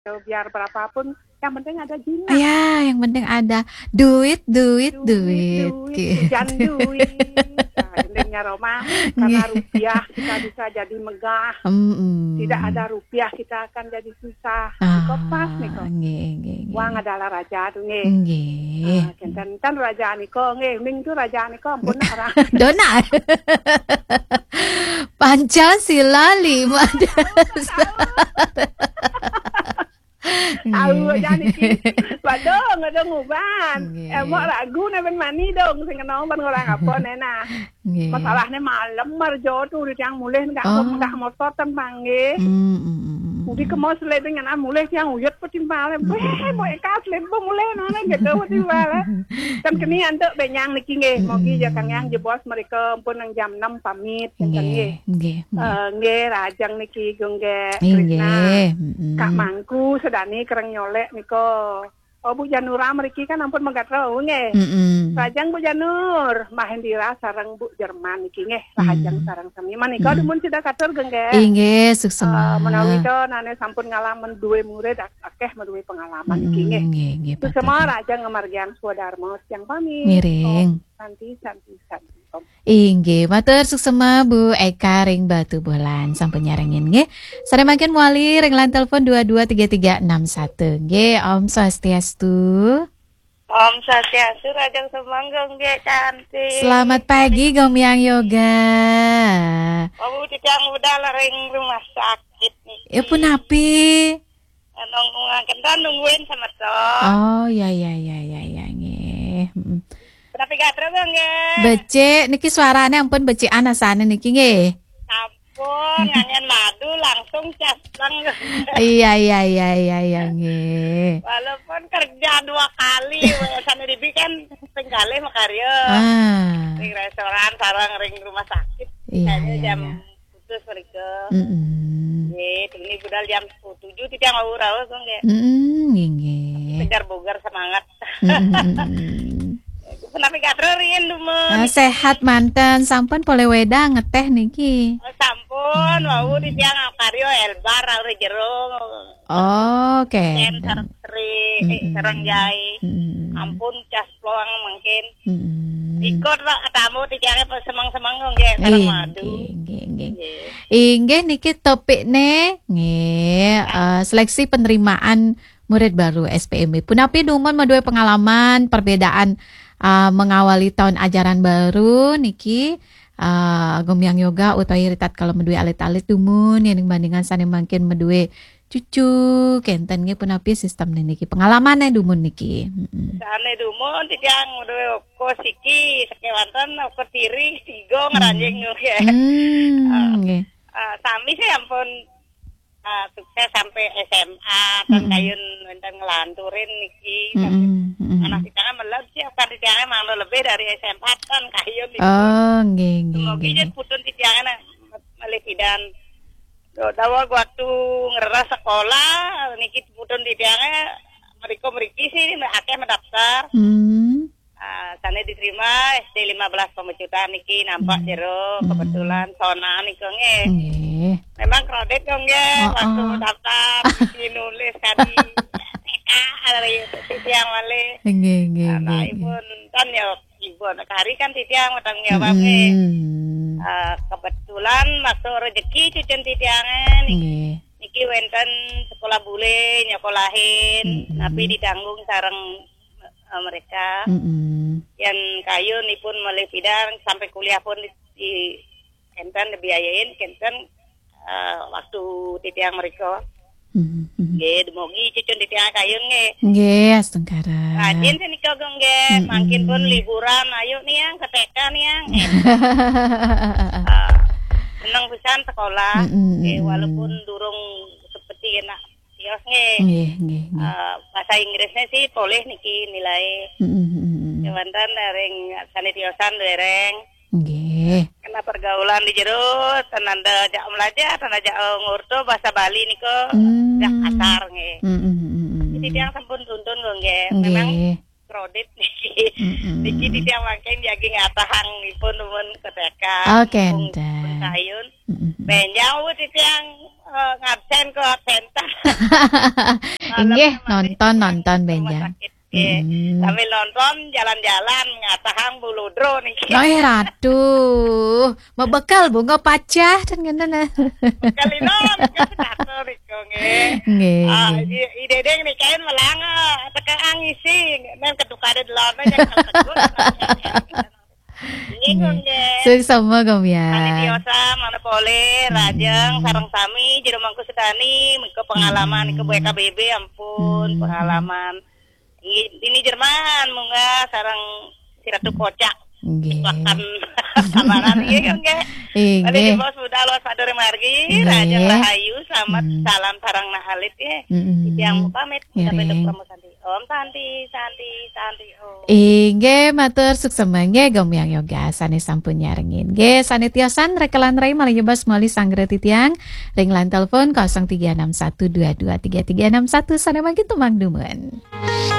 biar berapapun yang penting ada jinak. Ya, yang penting ada duit gitu. Hujan duit. Nah, intinya Roma, karena rupiah kita bisa jadi megah. Tidak ada rupiah kita akan jadi susah. Niko pas niko. Uang adalah raja tuh nggih. Kenten raja niko nggih, ming tuh raja niko ampun arah. Dona. Pancasila 5 dasar. Tahu aja niki. Padahal ada nguban. Emok lagu na ben mani dong sing kenal ban orang apa nena. Masalahnya malam marjo tuh di tiang mulih enggak motor tembang nggih. Mudi kemos le dengan mulih tiang uyut petimbal. Weh, mau ekas le mulih nana gitu petimbal. Kan kini antuk benyang niki nggih. Mogi ya Kang Yang jebos mereka pun nang jam 6 pamit nggih. Nggih rajang niki gongge Krishna. Kak Mangku sedani kereng nyolek niko. Oh Bu Janura mriki kan ampun megatro nggih. Rajang Bu Janur, Mahendira sareng Bu Jerman iki nggih. Rajang sareng sami manika dumun sida katur gengge. Inggih suksema. Menawi to nane sampun ngalaman duwe murid akeh menduwe pengalaman iki nggih. Nggih. Suksema Rajang ngamargian Swadarma yang pamit. Miring. Santi. Inggih, matur suksema Bu Eka ring Batu Bolan sampun nyarengin nggih. Sare mangken muali ring lan telepon 223361 nggih. Om Swastiastu. Om Swastiastu Rajang Semanggeng nggih cantik. Selamat pagi Gomyang Yoga. Oh titiang udah ring rumah sakit nih. Ya pun api. Nungguin sama to. Oh ya nggih. Tapi gak terus nggih. Becik niki suarane ampun becikan asane niki nggih. Ampun, nyanyian madu langsung casang. Iya nggih. Walaupun kerja 2 kali, sana dibi kan penggalih makarya. Ring restoran sareng ring rumah sakit. Kayaknya jam putus mereka. Ini budal jam 7 titiang awur-awur nggih. Nggih. Segar bogar semangat. Kenapa gak terurin dumun? Sehat manten, sampun pole wedang ngeteh niki. Sampun, wau di tiang karyo elbar aure jero. Oke. Sareng sareng jai. Ampun cas peluang mungkin. Ikut lah tamu di tiangnya semang-semang nggih sareng madu. Nggih niki topikne nggih seleksi penerimaan murid baru SPMB. Punapi dumun maduwe pengalaman perbedaan mengawali tahun ajaran baru niki Gomyang Yoga utawi ritat kalau medue alit-alit dumun yang bandingan sane mangkin medue cucu kenten nggih punapi sistem niki pengalamannya dumun niki. Sane dumun titiang medue kosiki sakewanten ukur tiri tigo ngeranjing nggih. Sami sih ampun sukses sampai SMA kan kayun enten ngelanturin niki anak kita meleb sih kan titiangnya mang lebih dari SMA kan kayun niki. Nggih. Semoga putun titiangnya malih dan dawa waktu ngeras sekolah niki putun titiangnya meriki sih akeh mendaftar. Sana diterima SD 15 pemecutan niki nampak jero kebetulan sona niki nggih. Memang kredit dong nggih waktu daftar niki nulis kadi ari titiang wale. Nggih. Nah, ibun kan ya ibun hari kan titiang utang jawab nggih. Kebetulan waktu rezeki cucen titiangan niki wenten sekolah bule nyokolahin tapi ditanggung sareng mereka yang kayun pun melih bidang sampai kuliah pun di kenten dibiayain kenten waktu titiang mereka nggih demogi cucun titiang kayun nggih astengkara rajin sih nikah nggih makin pun liburan ayo nih yang ke TK nih yang seneng pisan sekolah walaupun durung seperti enak Tios nggih. Bahasa Inggrisnya sih boleh niki nilai. Jawantan ring sanitiosan dereng. Nggih. Kena pergaulan di jero tananda jak melajar, tananda jak ngurto bahasa Bali niko jak kasar nggih. Jadi tiang sampun tuntun nggih. Memang kredit niki. Niki tiang makin jagi ngatahang nipun nuwun keteka. Oke. Kayun. Benjang tiang ngabsen ke pentas. Inggih nonton benjang. Sambil nonton jalan-jalan ngatahang buludro niki. Ratu, mau bekal bunga pacah dan ngene. Bekal inon satu niko nggih. Ide deng nikain melang tekan angisi men ketukade delon nya kalau sama kamu ya. Biasa mana boleh rajang sarang sami jero mangku sedani ke pengalaman ke BKBB ampun pengalaman. Ini Jerman munga sarang siratu kocak. Makan samaran ieu nggih. Bade bos budal was padore margi rajang rahayu selamat salam sarang nahalit ye. Yang pamit sampai promo Santi. Om Santi oh. Inggih matur suksema nggih Gomyang Yoga sanes sampun nyarengin. Nggih sanetiosan rekelan rai malihebas meuli sanggre titiang ring lan telepon 0361223361 sanemangki tumang dumen.